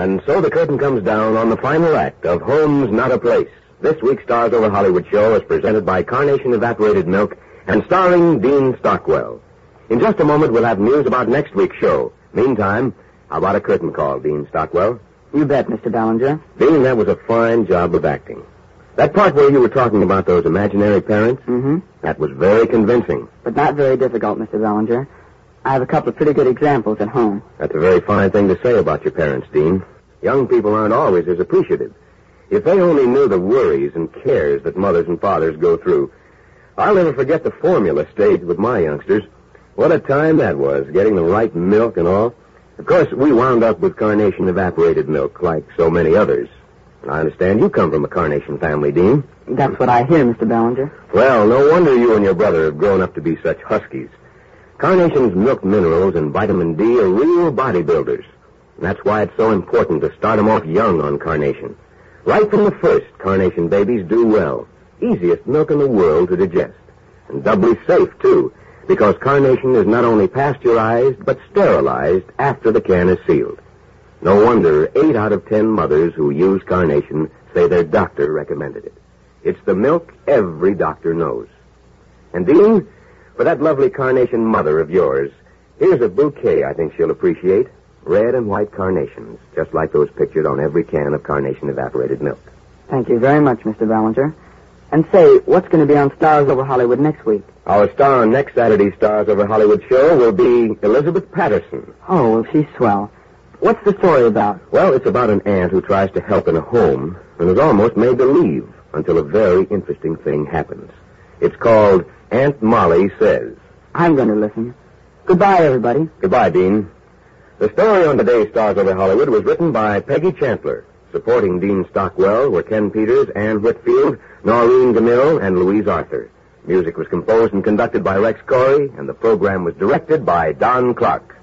And so the curtain comes down on the final act of Home's Not a Place. This week's Stars Over Hollywood show is presented by Carnation Evaporated Milk and starring Dean Stockwell. In just a moment, we'll have news about next week's show. Meantime, how about a curtain call, Dean Stockwell? You bet, Mr. Ballinger. Dean, that was a fine job of acting. That part where you were talking about those imaginary parents, that was very convincing. But not very difficult, Mr. Ballinger. I have a couple of pretty good examples at home. That's a very fine thing to say about your parents, Dean. Young people aren't always as appreciative. If they only knew the worries and cares that mothers and fathers go through. I'll never forget the formula stage with my youngsters. What a time that was, getting the right milk and all. Of course, we wound up with Carnation Evaporated Milk, like so many others. And I understand you come from a Carnation family, Dean. That's what I hear, Mr. Ballinger. Well, no wonder you and your brother have grown up to be such huskies. Carnation's milk minerals and vitamin D are real bodybuilders. And that's why it's so important to start them off young on Carnation. Right from the first, Carnation babies do well. Easiest milk in the world to digest. And doubly safe, too, because Carnation is not only pasteurized, but sterilized after the can is sealed. No wonder 8 out of 10 mothers who use Carnation say their doctor recommended it. It's the milk every doctor knows. And, Dean, for that lovely Carnation mother of yours, here's a bouquet I think she'll appreciate. Red and white carnations, just like those pictured on every can of Carnation Evaporated Milk. Thank you very much, Mr. Ballinger. And say, what's going to be on Stars Over Hollywood next week? Our star on next Saturday's Stars Over Hollywood show will be Elizabeth Patterson. Oh, well, she's swell. What's the story about? Well, it's about an aunt who tries to help in a home and is almost made to leave until a very interesting thing happens. It's called Aunt Molly Says. I'm going to listen. Goodbye, everybody. Goodbye, Dean. The story on today's Stars Over Hollywood was written by Peggy Chandler. Supporting Dean Stockwell were Ken Peters, Ann Whitfield, Noreen DeMille, and Louise Arthur. Music was composed and conducted by Rex Corey, and the program was directed by Don Clark.